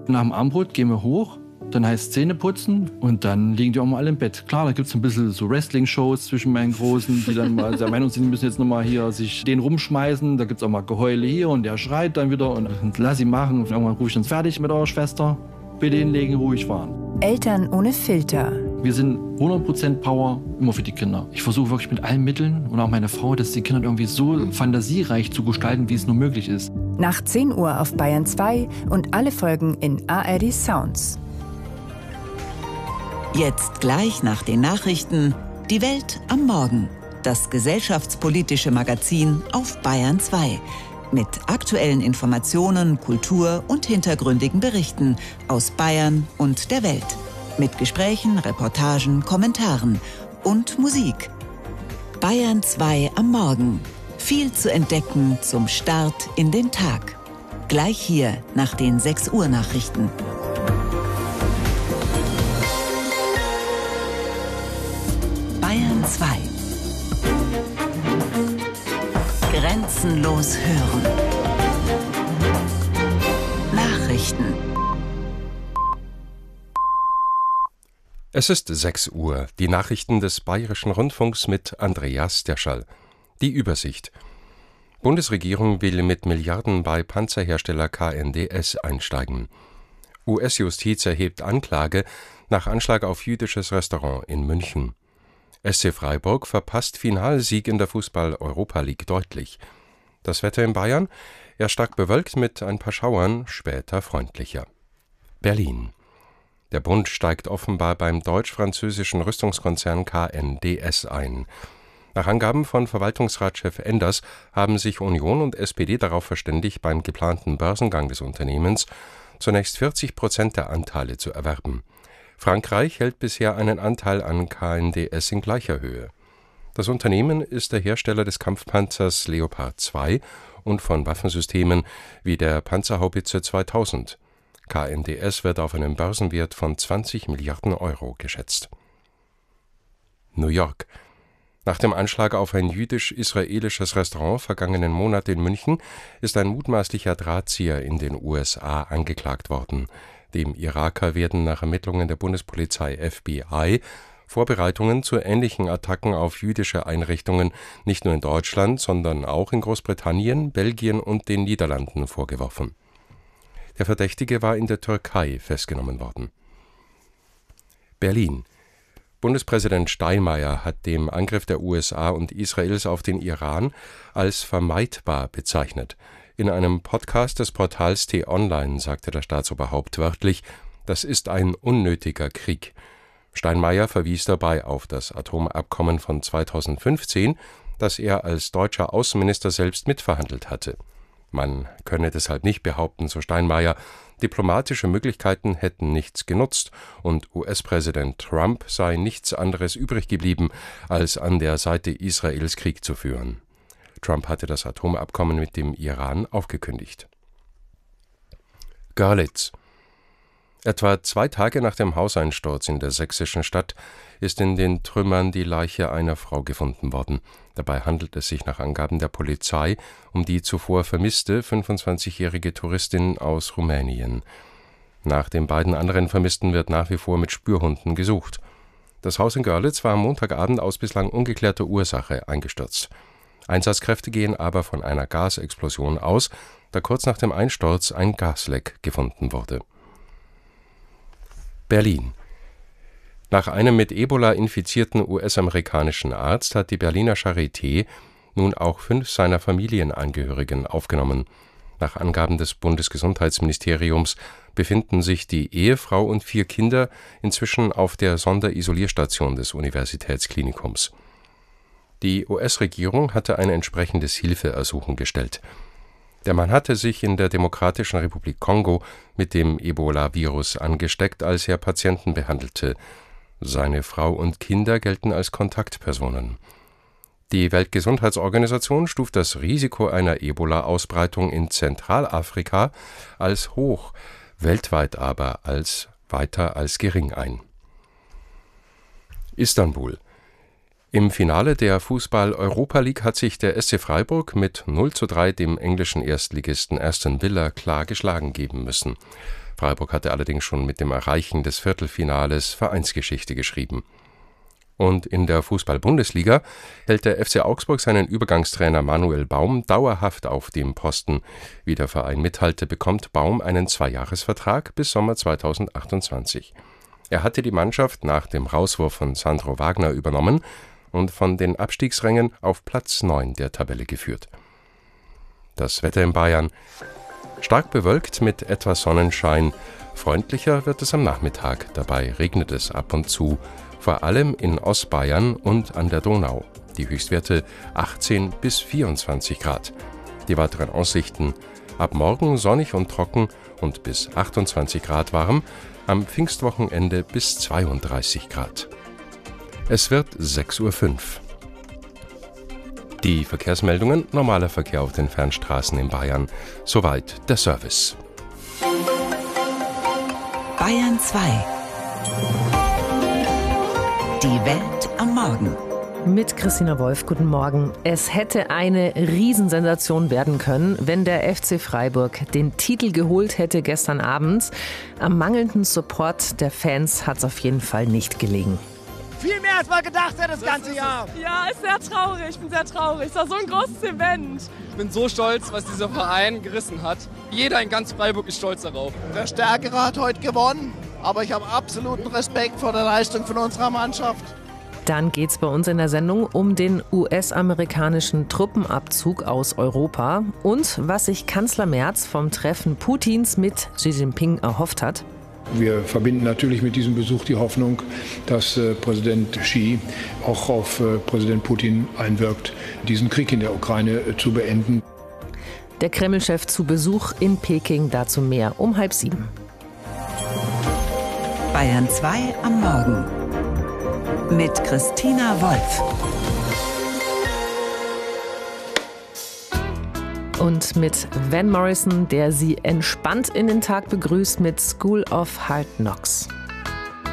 Nach dem Abendbrot gehen wir hoch, dann heißt Zähne putzen und dann liegen die auch mal alle im Bett. Klar, da gibt es ein bisschen so Wrestling-Shows zwischen meinen Großen, die dann mal der Meinung sind, die müssen jetzt nochmal hier sich den rumschmeißen. Da gibt es auch mal Geheule hier und der schreit dann wieder und lass ihn machen. Und irgendwann rufe ich uns fertig mit eurer Schwester. Bitte hinlegen, ruhig fahren. Eltern ohne Filter. Wir sind 100% Power immer für die Kinder. Ich versuche wirklich mit allen Mitteln und auch meine Frau, das die Kinder irgendwie so fantasiereich zu gestalten, wie es nur möglich ist. Nach 10 Uhr auf Bayern 2 und alle Folgen in ARD Sounds. Jetzt gleich nach den Nachrichten Die Welt am Morgen. Das gesellschaftspolitische Magazin auf Bayern 2. Mit aktuellen Informationen, Kultur und hintergründigen Berichten aus Bayern und der Welt. Mit Gesprächen, Reportagen, Kommentaren und Musik. Bayern 2 am Morgen. Viel zu entdecken zum Start in den Tag. Gleich hier nach den 6 Uhr Nachrichten. Bayern 2. Grenzenlos hören. Nachrichten. Es ist 6 Uhr. Die Nachrichten des Bayerischen Rundfunks mit Andreas Derschall. Die Übersicht. Bundesregierung will mit Milliarden bei Panzerhersteller KNDS einsteigen. US-Justiz erhebt Anklage nach Anschlag auf jüdisches Restaurant in München. SC Freiburg verpasst Finalsieg in der Fußball-Europa League deutlich. Das Wetter in Bayern? Eher stark bewölkt mit ein paar Schauern, später freundlicher. Berlin. Der Bund steigt offenbar beim deutsch-französischen Rüstungskonzern KNDS ein. Nach Angaben von Verwaltungsratschef Enders haben sich Union und SPD darauf verständigt, beim geplanten Börsengang des Unternehmens zunächst 40% der Anteile zu erwerben. Frankreich hält bisher einen Anteil an KNDS in gleicher Höhe. Das Unternehmen ist der Hersteller des Kampfpanzers Leopard 2 und von Waffensystemen wie der Panzerhaubitze 2000. KNDS wird auf einen Börsenwert von 20 Milliarden Euro geschätzt. New York. Nach dem Anschlag auf ein jüdisch-israelisches Restaurant vergangenen Monat in München ist ein mutmaßlicher Drahtzieher in den USA angeklagt worden. Dem Iraker werden nach Ermittlungen der Bundespolizei FBI Vorbereitungen zu ähnlichen Attacken auf jüdische Einrichtungen nicht nur in Deutschland, sondern auch in Großbritannien, Belgien und den Niederlanden vorgeworfen. Der Verdächtige war in der Türkei festgenommen worden. Berlin. Bundespräsident Steinmeier hat den Angriff der USA und Israels auf den Iran als vermeidbar bezeichnet. In einem Podcast des Portals T-Online sagte der Staatsoberhaupt wörtlich, das ist ein unnötiger Krieg. Steinmeier verwies dabei auf das Atomabkommen von 2015, das er als deutscher Außenminister selbst mitverhandelt hatte. Man könne deshalb nicht behaupten, so Steinmeier, diplomatische Möglichkeiten hätten nichts genutzt und US-Präsident Trump sei nichts anderes übrig geblieben, als an der Seite Israels Krieg zu führen. Trump hatte das Atomabkommen mit dem Iran aufgekündigt. Görlitz. Etwa 2 Tage nach dem Hauseinsturz in der sächsischen Stadt ist in den Trümmern die Leiche einer Frau gefunden worden. Dabei handelt es sich nach Angaben der Polizei um die zuvor vermisste 25-jährige Touristin aus Rumänien. Nach den beiden anderen Vermissten wird nach wie vor mit Spürhunden gesucht. Das Haus in Görlitz war am Montagabend aus bislang ungeklärter Ursache eingestürzt. Einsatzkräfte gehen aber von einer Gasexplosion aus, da kurz nach dem Einsturz ein Gasleck gefunden wurde. Berlin. Nach einem mit Ebola infizierten US-amerikanischen Arzt hat die Berliner Charité nun auch 5 seiner Familienangehörigen aufgenommen. Nach Angaben des Bundesgesundheitsministeriums befinden sich die Ehefrau und 4 Kinder inzwischen auf der Sonderisolierstation des Universitätsklinikums. Die US-Regierung hatte ein entsprechendes Hilfeersuchen gestellt. Der Mann hatte sich in der Demokratischen Republik Kongo mit dem Ebola-Virus angesteckt, als er Patienten behandelte. Seine Frau und Kinder gelten als Kontaktpersonen. Die Weltgesundheitsorganisation stuft das Risiko einer Ebola-Ausbreitung in Zentralafrika als hoch, weltweit aber als weiter als gering ein. Istanbul. Im Finale der Fußball-Europa League hat sich der SC Freiburg mit 0:3 dem englischen Erstligisten Aston Villa klar geschlagen geben müssen. Freiburg hatte allerdings schon mit dem Erreichen des Viertelfinales Vereinsgeschichte geschrieben. Und in der Fußball-Bundesliga hält der FC Augsburg seinen Übergangstrainer Manuel Baum dauerhaft auf dem Posten. Wie der Verein mitteilte, bekommt Baum einen 2-Jahres-Vertrag bis Sommer 2028. Er hatte die Mannschaft nach dem Rauswurf von Sandro Wagner übernommen und von den Abstiegsrängen auf Platz 9 der Tabelle geführt. Das Wetter in Bayern: stark bewölkt mit etwas Sonnenschein. Freundlicher wird es am Nachmittag. Dabei regnet es ab und zu, vor allem in Ostbayern und an der Donau. Die Höchstwerte 18 bis 24 Grad. Die weiteren Aussichten: ab morgen sonnig und trocken und bis 28 Grad warm, am Pfingstwochenende bis 32 Grad. Es wird 6:05 Uhr. Die Verkehrsmeldungen: normaler Verkehr auf den Fernstraßen in Bayern. Soweit der Service. Bayern 2. Die Welt am Morgen. Mit Christina Wolf, guten Morgen. Es hätte eine Riesensensation werden können, wenn der FC Freiburg den Titel geholt hätte gestern Abend. Am mangelnden Support der Fans hat es auf jeden Fall nicht gelegen. Viel mehr als man gedacht hat das ganze Jahr. Ja, ist sehr traurig. Ich bin sehr traurig. Es war so ein großes Event. Ich bin so stolz, was dieser Verein gerissen hat. Jeder in ganz Freiburg ist stolz darauf. Der Stärkere hat heute gewonnen, aber ich habe absoluten Respekt vor der Leistung von unserer Mannschaft. Dann geht's bei uns in der Sendung um den US-amerikanischen Truppenabzug aus Europa und was sich Kanzler Merz vom Treffen Putins mit Xi Jinping erhofft hat. Wir verbinden natürlich mit diesem Besuch die Hoffnung, dass Präsident Xi auch auf Präsident Putin einwirkt, diesen Krieg in der Ukraine zu beenden. Der Kreml-Chef zu Besuch in Peking, dazu mehr um 6:30. Bayern 2 am Morgen mit Christina Wolf. Und mit Van Morrison, der sie entspannt in den Tag begrüßt mit School of Hard Knocks.